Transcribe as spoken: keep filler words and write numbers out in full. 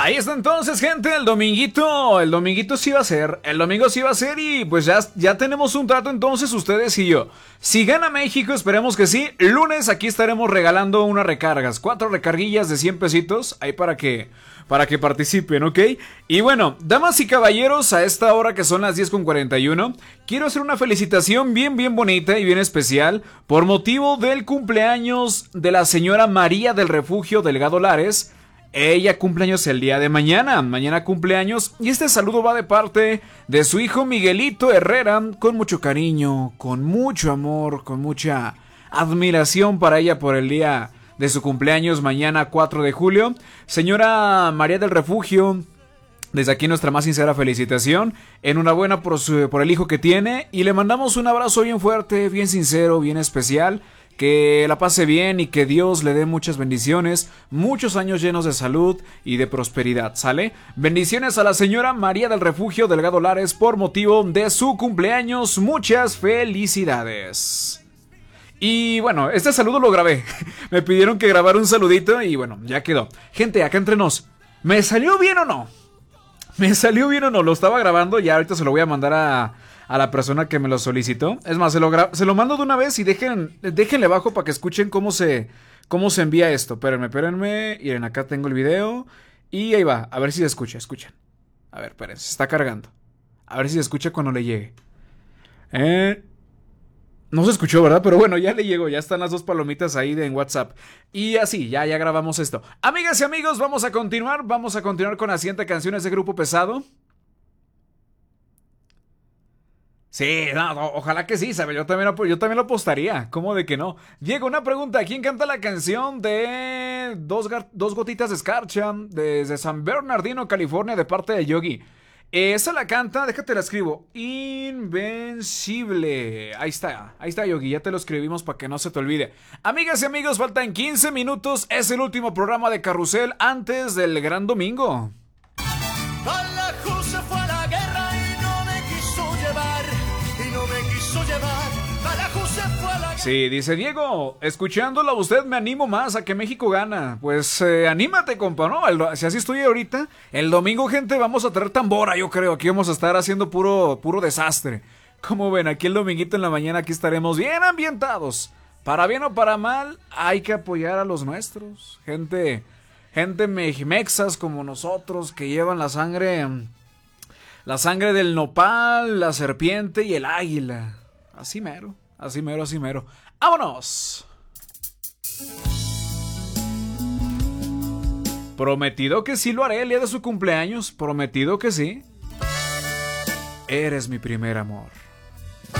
Ahí está entonces, gente, el dominguito, el dominguito sí va a ser, el domingo sí va a ser y pues ya, ya tenemos un trato entonces ustedes y yo. Si gana México, esperemos que sí, lunes aquí estaremos regalando unas recargas, cuatro recarguillas de cien pesitos, ahí para que, para que participen, ¿ok? Y bueno, damas y caballeros, a esta hora que son las diez con cuarenta y uno, quiero hacer una felicitación bien bien bonita y bien especial por motivo del cumpleaños de la señora María del Refugio Delgado Lares. Ella cumpleaños el día de mañana, mañana cumpleaños, y este saludo va de parte de su hijo Miguelito Herrera, con mucho cariño, con mucho amor, con mucha admiración para ella por el día de su cumpleaños, mañana cuatro de julio. Señora María del Refugio, desde aquí nuestra más sincera felicitación, enhorabuena por, su, por el hijo que tiene, y le mandamos un abrazo bien fuerte, bien sincero, bien especial. Que la pase bien y que Dios le dé muchas bendiciones, muchos años llenos de salud y de prosperidad, ¿sale? Bendiciones a la señora María del Refugio Delgado Lares por motivo de su cumpleaños, muchas felicidades. Y bueno, este saludo lo grabé, me pidieron que grabara un saludito y bueno, ya quedó. Gente, acá entre nos, ¿me salió bien o no? ¿Me salió bien o no? Lo estaba grabando y ahorita se lo voy a mandar a... a la persona que me lo solicitó. Es más, se lo, gra- se lo mando de una vez y dejen, déjenle abajo para que escuchen cómo se, cómo se envía esto. Espérenme, espérenme. Miren, acá tengo el video. Y ahí va, a ver si se escucha, escuchen. A ver, espérense, se está cargando. A ver si se escucha cuando le llegue. Eh... No se escuchó, ¿verdad? Pero bueno, ya le llegó, ya están las dos palomitas ahí de en WhatsApp. Y así, ya, ya grabamos esto. Amigas y amigos, vamos a continuar. Vamos a continuar con las siguientes canciones de Grupo Pesado. Sí, no, no, ojalá que sí, ¿sabes? Yo también, lo, yo también lo apostaría. ¿Cómo de que no? Diego, una pregunta. ¿Quién canta la canción de Dos, dos gotitas de escarcha desde San Bernardino, California, de parte de Yogi? Esa la canta, déjate la escribo. Invencible. Ahí está, ahí está Yogi, ya te lo escribimos para que no se te olvide. Amigas y amigos, faltan quince minutos. Es el último programa de Carrusel antes del gran domingo. Sí, dice Diego, escuchándola usted me animo más a que México gana. Pues eh, anímate, compa, ¿no? El, si así estoy ahorita, el domingo, gente, vamos a traer tambora, yo creo. Aquí vamos a estar haciendo puro, puro desastre. Como ven, aquí el dominguito en la mañana, aquí estaremos bien ambientados. Para bien o para mal, hay que apoyar a los nuestros. Gente, gente meximexas como nosotros, que llevan la sangre, la sangre del nopal, la serpiente y el águila. Así mero. Así mero, así mero. ¡Vámonos! Prometido que sí lo haré el día de su cumpleaños. Prometido que sí. Eres mi primer amor.